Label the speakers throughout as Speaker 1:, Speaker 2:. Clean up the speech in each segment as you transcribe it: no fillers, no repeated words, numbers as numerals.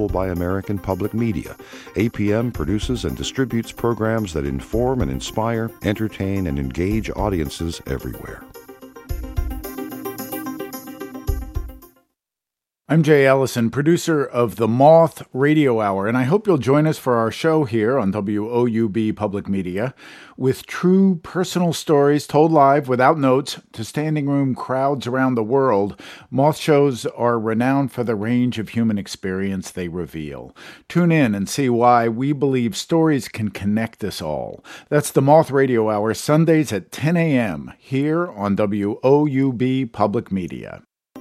Speaker 1: possible by American Public Media. APM produces and distributes programs that inform and inspire, entertain, and engage audiences everywhere.
Speaker 2: I'm Jay Ellison, producer of The Moth Radio Hour, and I hope you'll join us for our show here on WOUB Public Media with true personal stories told live without notes to standing room crowds around the world. Moth shows are renowned for the range of human experience they reveal. Tune in and see why we believe stories can connect us all. That's The Moth Radio Hour, Sundays at 10 a.m. here on WOUB Public Media.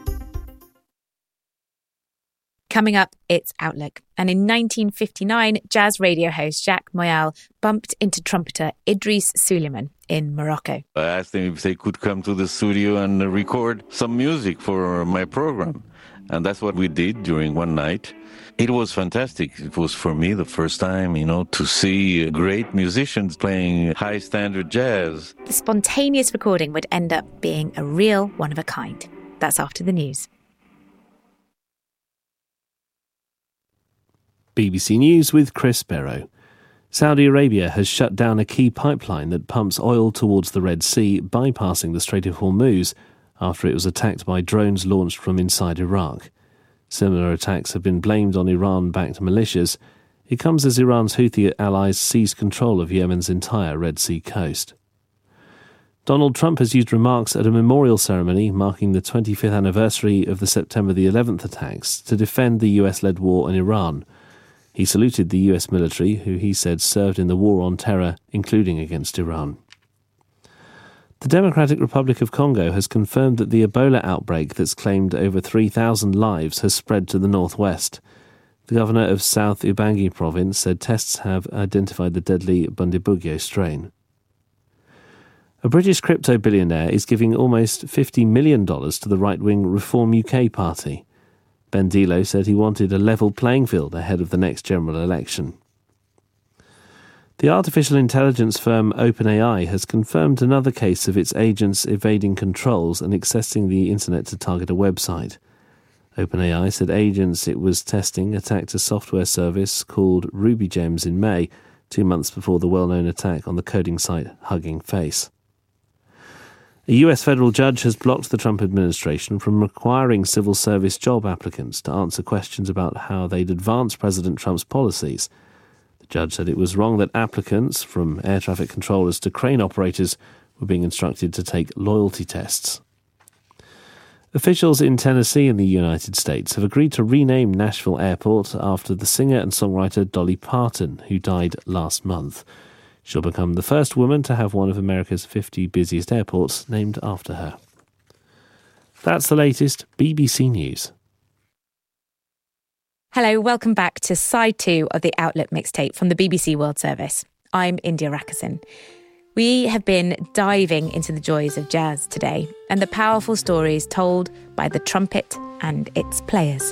Speaker 3: Coming up, it's Outlook. And in 1959, jazz radio host Jacques Moyal bumped into trumpeter Idris Suleiman in Morocco.
Speaker 4: I asked them if they could come to the studio and record some music for my program. And that's what we did during one night. It was fantastic. It was for me the first time, to see great musicians playing high standard jazz.
Speaker 3: The spontaneous recording would end up being a real one of a kind. That's after the news.
Speaker 5: BBC News with Chris Barrow. Saudi Arabia has shut down a key pipeline that pumps oil towards the Red Sea, bypassing the Strait of Hormuz, after it was attacked by drones launched from inside Iraq. Similar attacks have been blamed on Iran-backed militias. It comes as Iran's Houthi allies seized control of Yemen's entire Red Sea coast. Donald Trump has used remarks at a memorial ceremony marking the 25th anniversary of the September the 11th attacks to defend the US-led war in Iran. He saluted the US military, who he said served in the war on terror, including against Iran. The Democratic Republic of Congo has confirmed that the Ebola outbreak that's claimed over 3,000 lives has spread to the northwest. The governor of South Ubangi province said tests have identified the deadly Bundibugyo strain. A British crypto billionaire is giving almost $50 million to the right-wing Reform UK party. Ben Dilo said he wanted a level playing field ahead of the next general election. The artificial intelligence firm OpenAI has confirmed another case of its agents evading controls and accessing the internet to target a website. OpenAI said agents it was testing attacked a software service called RubyGems in May, 2 months before the well-known attack on the coding site Hugging Face. A US federal judge has blocked the Trump administration from requiring civil service job applicants to answer questions about how they'd advance President Trump's policies. The judge said it was wrong that applicants, from air traffic controllers to crane operators, were being instructed to take loyalty tests. Officials in Tennessee and the United States have agreed to rename Nashville Airport after the singer and songwriter Dolly Parton, who died last month. She'll become the first woman to have one of America's 50 busiest airports named after her. That's the latest BBC News.
Speaker 3: Hello, welcome back to Side 2 of the Outlook mixtape from the BBC World Service. I'm India Rakison. We have been diving into the joys of jazz today and the powerful stories told by the trumpet and its players.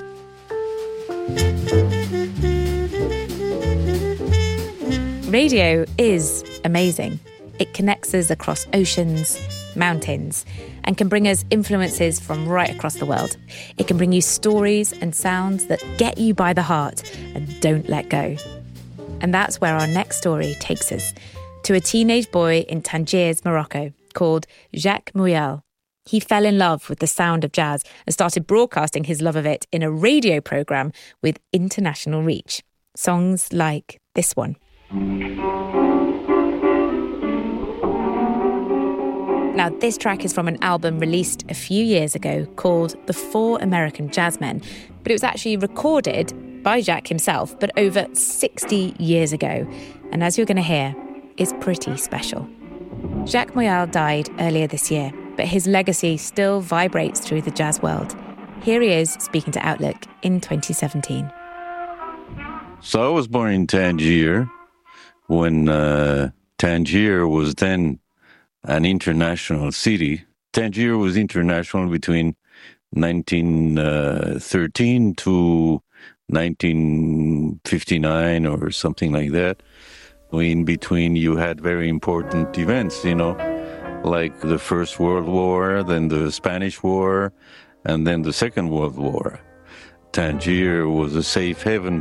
Speaker 3: Radio is amazing. It connects us across oceans, mountains, and can bring us influences from right across the world. It can bring you stories and sounds that get you by the heart and don't let go. And that's where our next story takes us, to a teenage boy in Tangiers, Morocco, called Jacques Moyal. He fell in love with the sound of jazz and started broadcasting his love of it in a radio programme with international reach. Songs like this one. Now, this track is from an album released a few years ago called The Four American Jazzmen, but it was actually recorded by Jacques himself, but over 60 years ago. And as you're going to hear, it's pretty special. Jacques Moyal died earlier this year, but his legacy still vibrates through the jazz world. Here he is speaking to Outlook in 2017.
Speaker 4: So I was born in Tangier, when Tangier was then an international city. Tangier was international between 1913 to 1959 or something like that. In between, you had very important events, like the First World War, then the Spanish War, and then the Second World War. Tangier was a safe haven